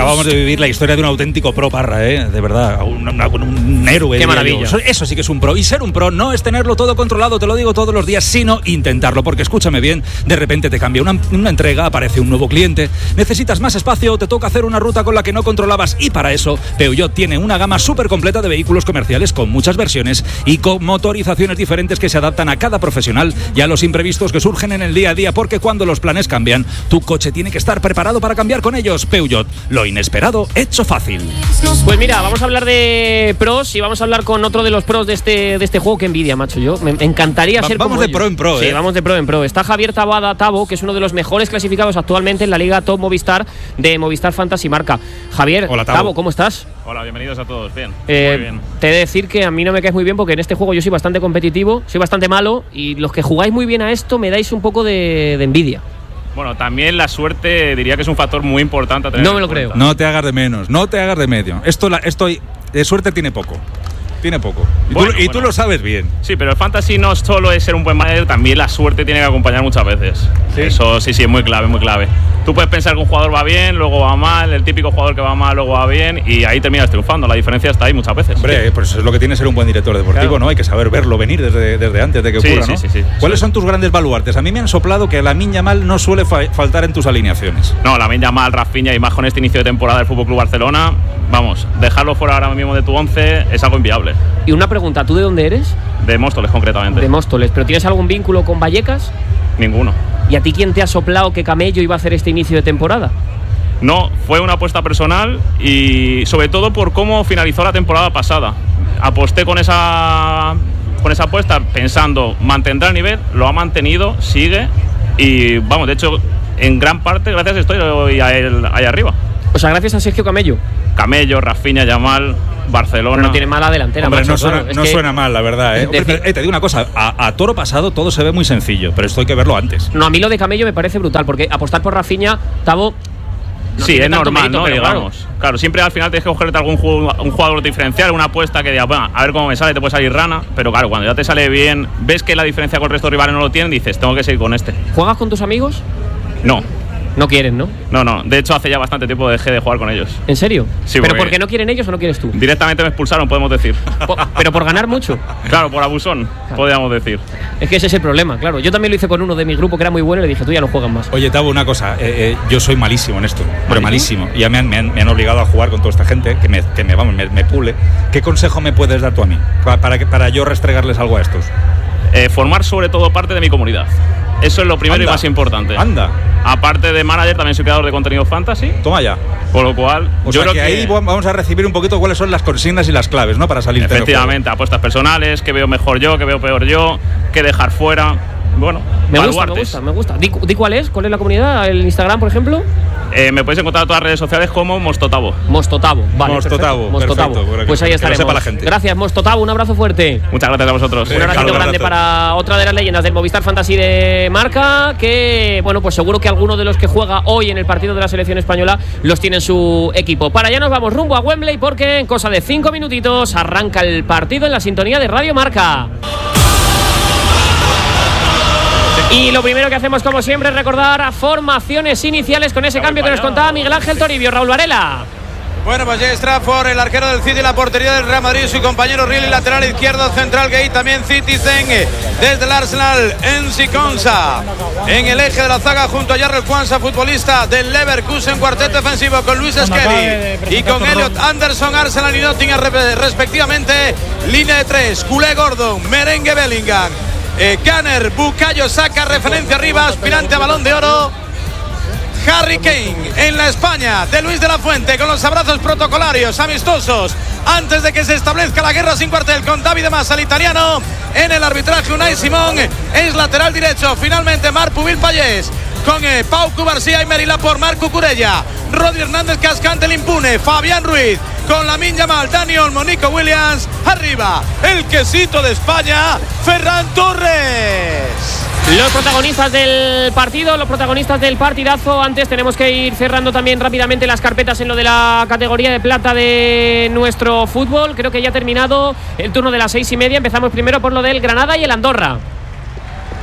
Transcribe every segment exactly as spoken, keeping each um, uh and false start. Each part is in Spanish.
Acabamos de vivir la historia de un auténtico pro, Parra, ¿eh? De verdad, un, un, un héroe. Qué maravilla. Yo. Eso sí que es un pro. Y ser un pro no es tenerlo todo controlado, te lo digo todos los días, sino intentarlo. Porque escúchame bien, de repente te cambia una, una entrega, aparece un nuevo cliente, necesitas más espacio, te toca hacer una ruta con la que no controlabas. Y para eso, Peugeot tiene una gama súper completa de vehículos comerciales con muchas versiones y con motorizaciones diferentes que se adaptan a cada profesional y a los imprevistos que surgen en el día a día. Porque cuando los planes cambian, tu coche tiene que estar preparado para cambiar con ellos. Peugeot, lo inesperado hecho fácil. Pues mira, vamos a hablar de pros y vamos a hablar con otro de los pros de este, de este juego. Que envidia, macho. Yo me encantaría Va, ser vamos como de ellos. pro en pro, Sí, eh. vamos de pro en pro. Está Javier Tabada Tabo, que es uno de los mejores clasificados actualmente en la Liga Top Movistar de Movistar Fantasy Marca. Javier, Hola, Tabo. Tabo, ¿cómo estás? Hola, bienvenidos a todos. Bien, Eh, muy bien. te he de decir que a mí no me caes muy bien porque en este juego yo soy bastante competitivo, soy bastante malo y los que jugáis muy bien a esto me dais un poco de, de envidia. Bueno, también la suerte diría que es un factor muy importante a tener No me en lo cuenta. creo. No te hagas de menos, no te hagas de medio. Esto, la, esto de suerte tiene poco. Tiene poco. Y, Bueno, tú, y bueno. tú lo sabes bien. Sí, pero el fantasy no solo es ser un buen manager, también la suerte tiene que acompañar muchas veces. ¿Sí? Eso sí, sí, es muy clave, muy clave. Tú puedes pensar que un jugador va bien, luego va mal, el típico jugador que va mal, luego va bien, y ahí terminas triunfando. La diferencia está ahí muchas veces. Hombre, pues eso es lo que tiene ser un buen director deportivo, Claro. ¿no? Hay que saber verlo venir desde, desde antes de que Sí, ocurra, sí, ¿no? sí, sí. ¿Cuáles Sí. son tus grandes baluartes? A mí me han soplado que la Miña Mal no suele fa faltar en tus alineaciones. No, la Lamine Yamal, Rafinha y más con este inicio de temporada del F C Barcelona, vamos, dejarlo fuera ahora mismo de tu once es algo inviable. Y una pregunta, ¿tú de dónde eres? De Móstoles concretamente. De Móstoles, ¿pero tienes algún vínculo con Vallecas? Ninguno. ¿Y a ti quién te ha soplado que Camello iba a hacer este inicio de temporada? No, fue una apuesta personal y sobre todo por cómo finalizó la temporada pasada. Aposté con esa, con esa apuesta pensando, mantendrá el nivel, lo ha mantenido, sigue y vamos, de hecho, en gran parte gracias estoy hoy a él, ahí arriba. O sea, gracias a Sergio Camello. Camello, Rafinha, Yamal, Barcelona. Pero no tiene mala delantera, Hombre, macho, no, suena, claro, es no que- suena mal, la verdad, ¿eh? Es decir- Hombre, eh, te digo una cosa, a, a toro pasado todo se ve muy sencillo, pero esto hay que verlo antes. No, a mí lo de Camello me parece brutal, porque apostar por Rafinha, Tabo. no Sí, tiene es tanto normal, mérito, ¿no? pero Digamos. claro. Claro. siempre al final tienes que cogerte algún juego, un jugador diferencial, una apuesta que diga, bueno, a ver cómo me sale, te puede salir rana, pero claro, cuando ya te sale bien, ves que la diferencia con el resto de rivales no lo tienen, dices, tengo que seguir con este. ¿Juegas con tus amigos? No, No quieren, ¿no? no, no. De hecho, hace ya bastante tiempo dejé de jugar con ellos. ¿En serio? Sí, ¿Pero porque- porque no quieren ellos o no quieres tú? Directamente me expulsaron, podemos decir. Po- pero por ganar mucho. Claro, por abusón, podríamos decir. Es que ese es el problema, claro. Yo también lo hice con uno de mi grupo que era muy bueno y le dije, tú ya no juegas más. Oye, Tabo, una cosa, eh, eh, yo soy malísimo en esto, pero malísimo. Y ya me han, me, han, me han obligado a jugar con toda esta gente que me, que me, vamos, me, me pule. ¿Qué consejo me puedes dar tú a mí para, para, que, para yo restregarles algo a estos? Eh, formar sobre todo parte de mi comunidad. Eso es lo primero Anda. y más importante. Anda, Aparte de manager, también soy creador de contenido fantasy, toma ya. con lo cual O yo sea creo que, ahí vamos a recibir un poquito cuáles son las consignas y las claves, ¿no? Para salir de efectivamente, apuestas personales, que veo mejor yo, que veo peor yo, que dejar fuera. Bueno, Me gusta, me baluartes. gusta, me gusta. Di, di cuál es, cuál es la comunidad, el Instagram, por ejemplo. Eh, me podéis encontrar en todas las redes sociales como Mostotavo. Mostotavo, vale. Mostotavo, perfecto. Mostotavo. perfecto, para que- Pues ahí que lo estaremos. sepa la gente. Gracias, Mostotavo, un abrazo fuerte. Muchas gracias a vosotros. Un abracito Carlos, grande abrazo. para otra de las leyendas del Movistar Fantasy de Marca, que, bueno, pues seguro que alguno de los que juega hoy en el partido de la selección española los tiene en su equipo. Para allá nos vamos rumbo a Wembley porque en cosa de cinco minutitos arranca el partido en la sintonía de Radio Marca. Y lo primero que hacemos, como siempre, es recordar a formaciones iniciales con ese cambio que nos contaba Miguel Ángel Toribio. Raúl Varela. Bueno, pues Jay Stratford, el arquero del City, la portería del Real Madrid, su compañero Rielly, lateral izquierdo, central Gay, también Citizen, desde el Arsenal, Enzi Konsa, en el eje de la zaga junto a Jarrell Kwanza, futbolista del Leverkusen, cuarteto defensivo con Luis Skelly y con Elliot Anderson, Arsenal y Nottingham respectivamente, línea de tres, Culé Gordon, Merengue Bellingham, eh, Gunner, Bukayo Saka, referencia arriba, aspirante a Balón de Oro, Harry Kane en la España de Luis de la Fuente con los abrazos protocolarios amistosos antes de que se establezca la guerra sin cuartel con Davide Massa, el italiano. En el arbitraje Unai Simón es lateral derecho, finalmente Marc Pubil Payés con eh, Pau Cubarsí y Merila por Marc Cucurella, Rodri Hernández Cascante, el impune, Fabián Ruiz con Lamine Yamal, Dani Olmo, Nico Williams, arriba el quesito de España, Ferran Torres. Los protagonistas del partido, los protagonistas del partidazo. Antes tenemos que ir cerrando también rápidamente las carpetas en lo de la categoría de plata de nuestro fútbol. Creo que ya ha terminado el turno de las seis y media. Empezamos primero por lo del Granada y el Andorra.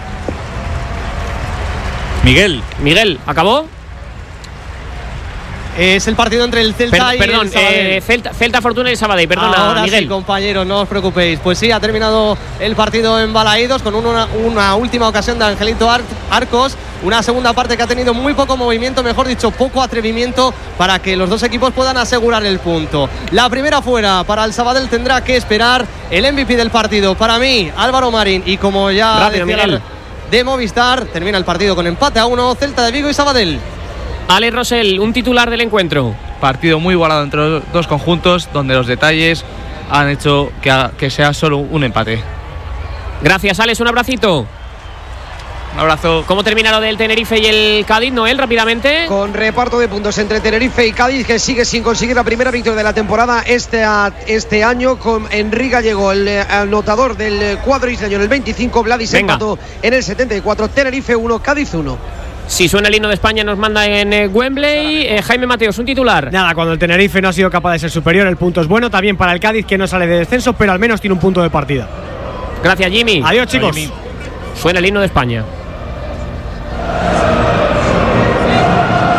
Miguel. Miguel, ¿acabó? Es el partido entre el Celta per y perdón, el Sabadell. Eh, Celta, Celta Fortuna y el Sabadell, perdona, Ahora Miguel. sí, compañeros, no os preocupéis. Pues sí, ha terminado el partido en Balaídos con una, una última ocasión de Angelito Ar Arcos. Una segunda parte que ha tenido muy poco movimiento, mejor dicho, poco atrevimiento para que los dos equipos puedan asegurar el punto. La primera fuera para el Sabadell, tendrá que esperar el M V P del partido. Para mí, Álvaro Marín, y como ya Rápido, decía Miguel. de Movistar, termina el partido con empate a uno, Celta de Vigo y Sabadell. Ale Rosell, un titular del encuentro. Partido muy igualado entre los dos conjuntos, donde los detalles han hecho que, ha, que sea solo un empate. Gracias, Alex, un abracito. Un abrazo. ¿Cómo termina lo del Tenerife y el Cádiz, Noel, rápidamente? Con reparto de puntos entre Tenerife y Cádiz, que sigue sin conseguir la primera victoria de la temporada este, este año. Con Enrique Gallego, el anotador del cuadro isleño en el veinticinco, Vladis empató en el setenta y cuatro, Tenerife uno, Cádiz uno. Si suena el himno de España nos manda en eh, Wembley. Eh, Jaime Mateos, un titular. Nada, cuando el Tenerife no ha sido capaz de ser superior, el punto es bueno. También para el Cádiz, que no sale de descenso, pero al menos tiene un punto de partida. Gracias, Jimmy. Adiós, chicos. Suena el himno de España.